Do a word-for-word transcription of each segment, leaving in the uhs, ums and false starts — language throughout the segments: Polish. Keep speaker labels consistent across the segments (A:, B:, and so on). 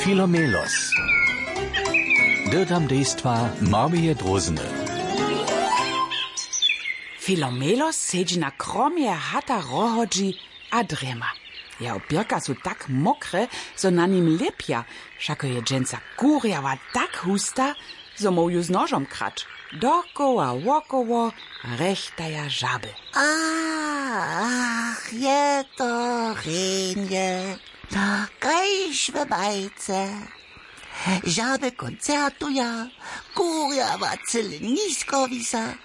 A: Filomelos. Dirtam dejstva Marmije Drozny.
B: Filomelos sedzi na kromie hata rohodzi a drema. Jeho birka su tak mokre, so na nim lepja, šako je dženca kurjava tak husta, so mu ju z nožom krać. Dokoła, wokoło, rechtaja żaby.
C: Ach, je to rynje, kajś w bajce. Żaby koncertuja, kurjawa cyle nisko wisa.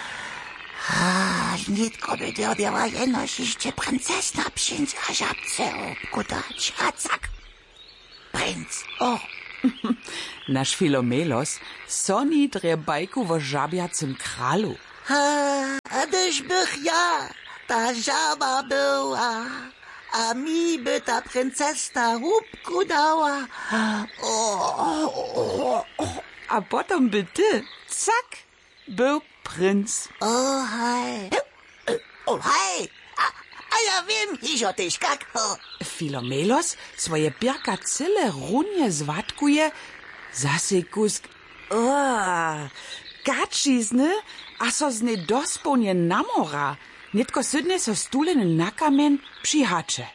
C: A nitko by dobiała jenoś jeszcze princesna przyńca żabce obkudać. A cak, princ, o.
B: Nasz Filomelos soni dre bajku wo żabiacym kralu.
C: A, a gdyż bych ja ta żaba była, a mi by ta princesna łupku dała. O, o, o.
B: A potom by ty, cak, był princ.
C: O, hej. O, hej. A, a ja wiem, iż o tyś kak. O.
B: Filomelos swoje birka cyle runie zwatkuje, zase kusk, o, gačizny, a so z ne dosponie namora. Nitko sydne so stuleny na kamen přihače.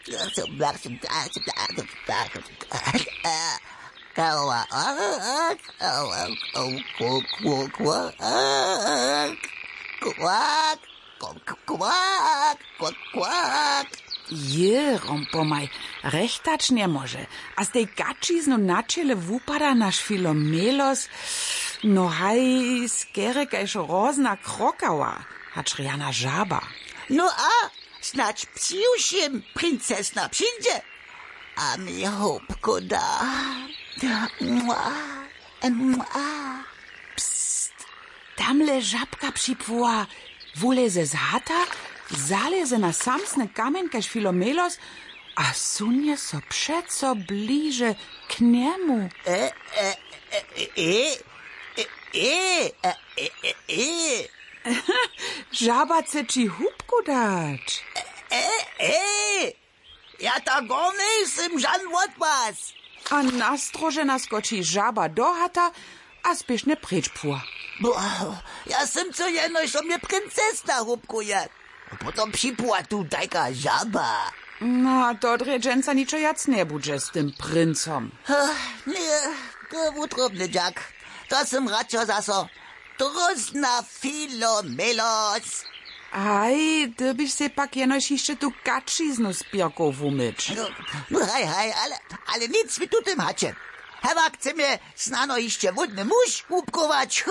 B: Je, rompomaj, rechtač nie może. A z tej gačiznu na čele wupada naš Filomelos, no haj, skere kajž rozna krokała, hacz riana żaba.
C: No a, snać psiušiem princesna przyjdzie, a mi hopko da. Mua, mua.
B: Psst, tamle żabka připłła, wuleze z hata, zaleze na samsny kamen kaž Filomelos, a sunie so przeco bliže k niemu.
C: E, e, e, e, e, e, e, e, e.
B: Żaba chce ci hubku dać.
C: E, e, ja ta go nie jestem żan od was.
B: A nastrože naskoči žaba do hata a spiešne preč pua.
C: Bo, ja sem co jenoś o mnie princesna hubkuje. Potom připła tu taka żaba.
B: No, to dredženca ničo jac ne budže s tym princom.
C: Nie, to utrobny dziak. To sem radšo zaso drozna Filomelos.
B: Aj, ty byś se pak jenoś jeszcze tu gačiznu z birkou wumyć.
C: No, no hej, hej, ale, ale nic mi tu tym hacie. Hewak chce mnie znano jeszcze wodny muś łupkować.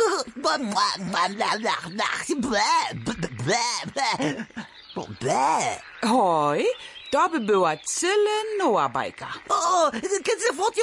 B: Hoj, to by była cyle nowa bajka.
C: O, kiedy se fort